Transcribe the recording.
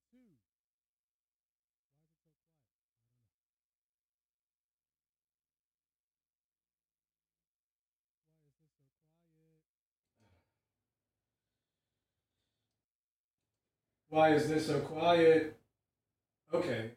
Dude, why is it so quiet? I don't know. Why is this so quiet? Why is this so quiet? Okay.